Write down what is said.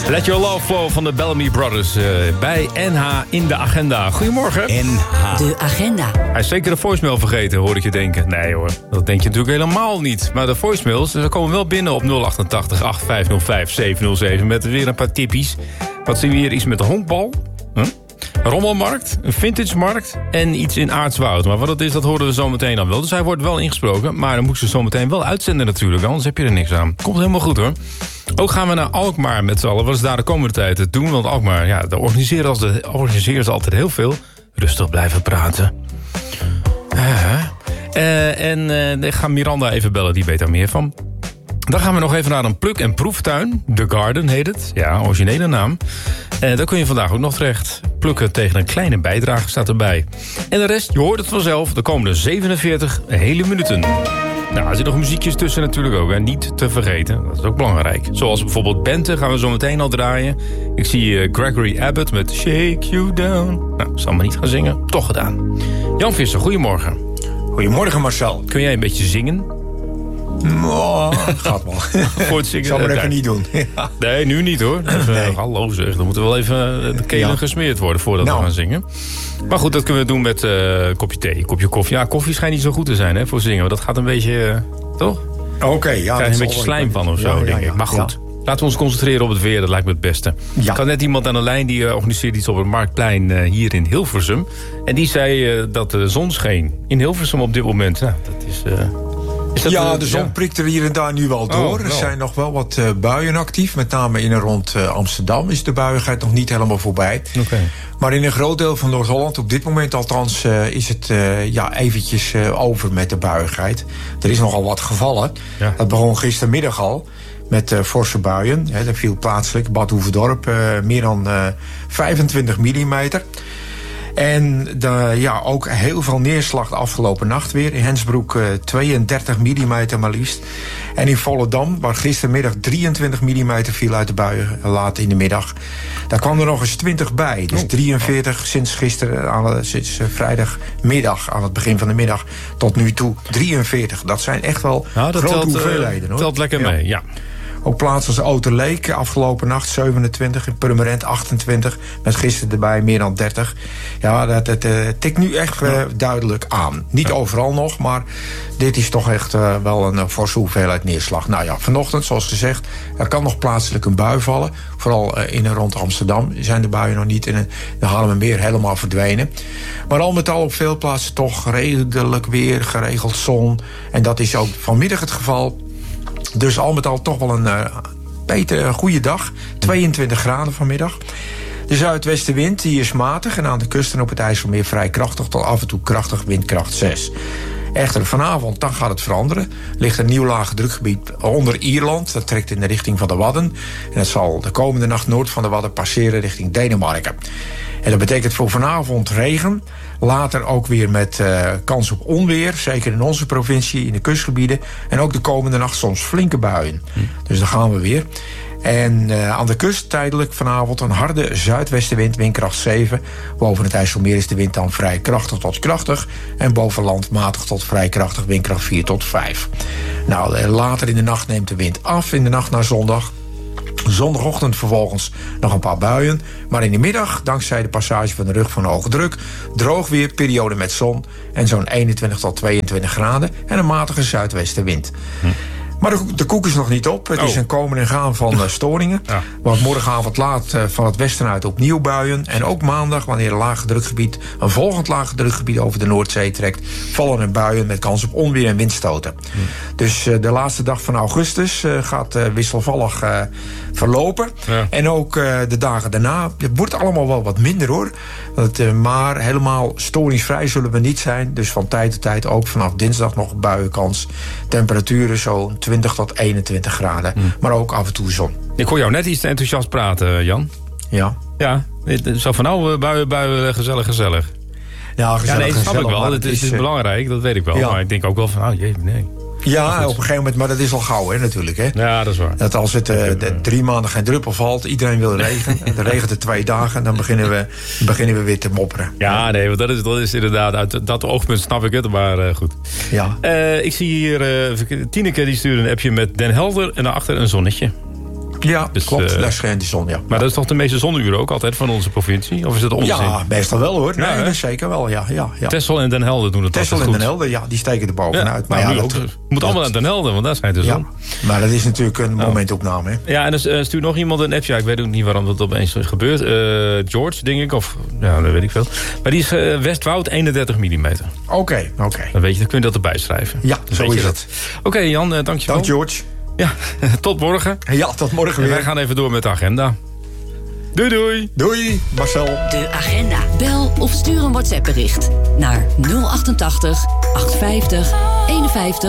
Let Your Love Flow van de Bellamy Brothers bij NH in de agenda. Goedemorgen. NH. De agenda. Hij is zeker de voicemail vergeten, hoor ik je denken. Nee hoor, dat denk je natuurlijk helemaal niet. Maar de voicemails komen wel binnen op 088 8505 707 met weer een paar tippies. Wat zien we hier? Iets met de honkbal. Een rommelmarkt, een vintage-markt en iets in Aartswoud. Maar wat dat is, dat horen we zo meteen dan wel. Dus hij wordt wel ingesproken, maar dan moeten ze zo meteen wel uitzenden natuurlijk. Anders heb je er niks aan. Komt helemaal goed hoor. Ook gaan we naar Alkmaar met z'n allen. Wat is daar de komende tijd te doen? Want Alkmaar, ja, daar organiseren ze altijd heel veel. Rustig blijven praten. Ik ga Miranda even bellen, die weet daar meer van. Dan gaan we nog even naar een pluk- en proeftuin. The Garden heet het. Ja, originele naam. Daar kun je vandaag ook nog terecht. Plukken tegen een kleine bijdrage staat erbij. En de rest, je hoort het vanzelf, de komende 47 hele minuten. Nou, er zitten nog muziekjes tussen natuurlijk ook. Hè. Niet te vergeten, dat is ook belangrijk. Zoals bijvoorbeeld Bente, gaan we zo meteen al draaien. Ik zie Gregory Abbott met Shake You Down. Nou, ik zal maar niet gaan zingen. Toch gedaan. Jan Visser, goedemorgen. Goedemorgen Marcel. Kun jij een beetje zingen? Oh, gaat wel. Voor het zingen. Zal maar even niet doen. Ja. Nee, nu niet hoor. Nee. Hallo zeg, dan moeten we wel even de kelen gesmeerd worden voordat we gaan zingen. Maar goed, dat kunnen we doen met een kopje thee, een kopje koffie. Ja, koffie schijnt niet zo goed te zijn hè, voor zingen. Maar dat gaat een beetje, toch? Oké, ja. Krijg je een beetje slijm van of zo, denk ik. Maar goed, laten we ons concentreren op het weer. Dat lijkt me het beste. Ja. Ik had net iemand aan de lijn die organiseert iets op het Marktplein hier in Hilversum. En die zei dat de zon scheen in Hilversum op dit moment. Nou, dat is... de zon prikt er hier en daar nu wel door. Er zijn nog wel wat buien actief. Met name in en rond Amsterdam is de buiigheid nog niet helemaal voorbij. Okay. Maar in een groot deel van Noord-Holland, op dit moment althans, is het eventjes over met de buiigheid. Er is nogal wat gevallen. Ja. Dat begon gistermiddag al met forse buien. Er viel plaatselijk Bad Hoeverdorp meer dan 25 millimeter. En ook heel veel neerslag de afgelopen nacht weer. In Hensbroek 32 millimeter maar liefst. En in Volendam, waar gistermiddag 23 millimeter viel uit de buien laat in de middag. Daar kwam er nog eens 20 bij. Dus 43 sinds gisteren, sinds vrijdagmiddag aan het begin van de middag tot nu toe 43. Dat zijn echt wel grote hoeveelheden. Dat telt lekker mee, ja. Ook plaatsen als Outerleek, afgelopen nacht 27, in Purmerend 28, met gisteren erbij meer dan 30. Ja, dat tikt nu echt duidelijk aan. Niet overal nog, maar dit is toch echt wel een forse hoeveelheid neerslag. Nou ja, vanochtend, zoals gezegd, er kan nog plaatselijk een bui vallen. Vooral in en rond Amsterdam zijn de buien nog niet in de Haarlemmermeer helemaal verdwenen. Maar al met al op veel plaatsen toch redelijk weer, geregeld zon. En dat is ook vanmiddag het geval. Dus al met al toch wel een goede dag. 22 graden vanmiddag. De zuidwestenwind die is matig en aan de kust en op het IJsselmeer vrij krachtig tot af en toe krachtig, windkracht 6. Echter vanavond, dan gaat het veranderen. Ligt een nieuw lage drukgebied onder Ierland. Dat trekt in de richting van de Wadden. En het zal de komende nacht noord van de Wadden passeren richting Denemarken. En dat betekent voor vanavond regen. Later ook weer met kans op onweer. Zeker in onze provincie, in de kustgebieden. En ook de komende nacht soms flinke buien. Dus dan gaan we weer. En aan de kust tijdelijk vanavond een harde zuidwestenwind, windkracht 7. Boven het IJsselmeer is de wind dan vrij krachtig tot krachtig. En boven land matig tot vrij krachtig, windkracht 4 tot 5. Nou, later in de nacht neemt de wind af in de nacht naar zondag. Zondagochtend vervolgens nog een paar buien. Maar in de middag, dankzij de passage van de rug van hoge druk, droog weer, periode met zon en zo'n 21 tot 22 graden en een matige zuidwestenwind. Maar de koek is nog niet op. Het is een komen en gaan van storingen. Ja. Want morgenavond laat van het westen uit opnieuw buien. En ook maandag, wanneer een volgend lage drukgebied over de Noordzee trekt, vallen er buien met kans op onweer en windstoten. Dus de laatste dag van augustus gaat wisselvallig verlopen. Ja. En ook de dagen daarna. Het wordt allemaal wel wat minder hoor. Maar helemaal storingsvrij zullen we niet zijn. Dus van tijd tot tijd ook vanaf dinsdag nog buienkans. Temperaturen zo'n 20 tot 21 graden. Maar ook af en toe zon. Ik hoor jou net iets te enthousiast praten, Jan. Ja. Ja, zo van nou, buien, gezellig. Ja, gezellig, nee, dat snap ik wel. Het is belangrijk, dat weet ik wel. Ja. Maar ik denk ook wel van, nee. Ja, op een gegeven moment, maar dat is al gauw, hè, natuurlijk. Hè? Ja, dat is waar. Dat als het 3 maanden geen druppel valt, iedereen wil regen. En dan regent het 2 dagen, dan beginnen we weer te mopperen. Ja, nee, want dat is inderdaad, uit dat oogpunt snap ik het, maar goed. Ja. Ik zie hier, Tineke die stuurde een appje met Den Helder en daarachter een zonnetje. Ja, Dus, klopt. Daar schijnt de zon, ja. Maar dat is toch de meeste zonuren ook altijd van onze provincie? Of is dat onzin? Ja, meestal wel hoor. Ja, Nee, hè? dat zeker wel, ja. Texel en Den Helder doen het Texel altijd en goed. Den Helder, ja, die steken er bovenuit. Ja, maar nu ook. Moet allemaal naar Den Helder, want daar schijnt de zon. Maar dat is natuurlijk een momentopname, hè. Ja, en dan stuurt nog iemand een appje. Ja, ik weet ook niet waarom dat opeens is gebeurd. George, denk ik. Of, ja, dat weet ik veel. Maar die is Westwoud 31 mm. Oké. Dan weet je, dan kun je dat erbij schrijven. Ja, Dan zo weet je is dat. Oké, Jan, dankjewel. Dank George. Ja, tot morgen. Ja, tot morgen En weer. wij gaan even door met de agenda. Doei, doei. Doei, Marcel. De agenda. Bel of stuur een WhatsApp bericht naar 088 850 51